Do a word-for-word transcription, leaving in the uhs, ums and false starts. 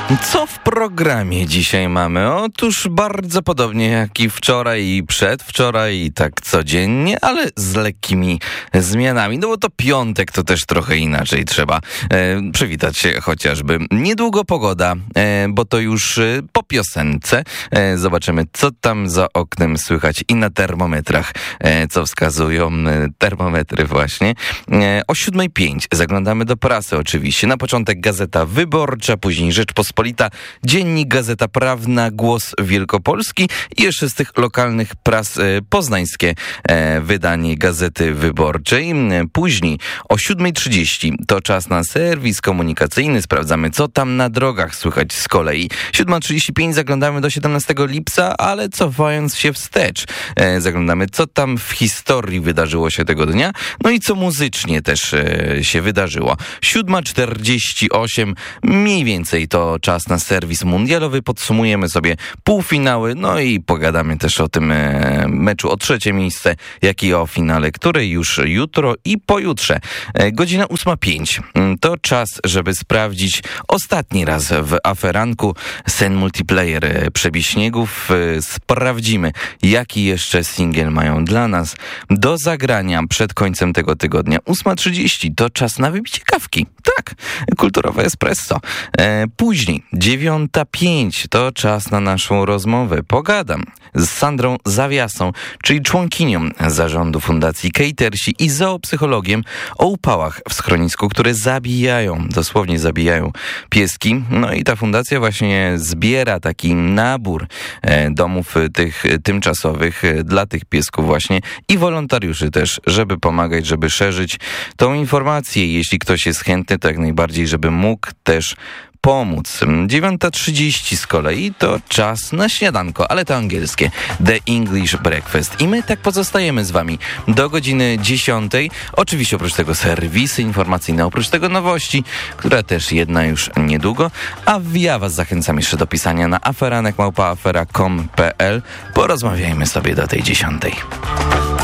Co w programie dzisiaj mamy? Otóż bardzo podobnie jak i wczoraj i przedwczoraj i tak codziennie, ale z lekkimi zmianami. No bo to piątek, to też trochę inaczej trzeba e, przywitać się chociażby. Niedługo pogoda, e, bo to już e, po piosence. E, zobaczymy, co tam za oknem słychać i na termometrach, e, co wskazują e, termometry właśnie. E, o siódmej pięć zaglądamy do prasy oczywiście. Na początek Gazeta Wyborcza, później Rzeczpospolita, Dziennik, Gazeta Prawna, Głos Wielkopolski i jeszcze z tych lokalnych pras e, poznańskie e, wydanie Gazety Wyborczej. Później o siódmej trzydzieści to czas na serwis komunikacyjny. Sprawdzamy, co tam na drogach słychać z kolei. siódma trzydzieści pięć zaglądamy do siedemnastego lipca, ale cofając się wstecz. E, zaglądamy, co tam w historii wydarzyło się tego dnia, no i co muzycznie też e, się wydarzyło. siódma czterdzieści osiem, mniej więcej to czas na serwis mundialowy. Podsumujemy sobie półfinały, no i pogadamy też o tym e, meczu o trzecie miejsce, jak i o finale, który już jutro i pojutrze. E, godzina ósma pięć. To czas, żeby sprawdzić ostatni raz w aferanku Sen Multiplayer e, Przebiśniegów. E, sprawdzimy, jaki jeszcze singiel mają dla nas do zagrania przed końcem tego tygodnia. ósma trzydzieści to czas na wybicie kawki. Tak, kulturowe espresso. E, później dziewiąta pięć to czas na naszą rozmowę. Pogadam z Sandrą Zawiasą, czyli członkinią zarządu Fundacji Catersi i zoopsychologiem o upałach w schronisku, które zabijają, dosłownie zabijają pieski. No i ta fundacja właśnie zbiera taki nabór e, domów tych tymczasowych e, dla tych piesków właśnie i wolontariuszy też, żeby pomagać, żeby szerzyć tą informację. Jeśli ktoś jest chętny, to jak najbardziej, żeby mógł też pomóc. dziewiąta trzydzieści z kolei to czas na śniadanko, ale to angielskie. The English Breakfast. I my tak pozostajemy z wami do godziny dziesiątej. Oczywiście oprócz tego serwisy informacyjne, oprócz tego nowości, która też jedna już niedługo. A ja was zachęcam jeszcze do pisania na aferanek małpa afera kropka com kropka pe el. Porozmawiajmy sobie do tej dziesiątej.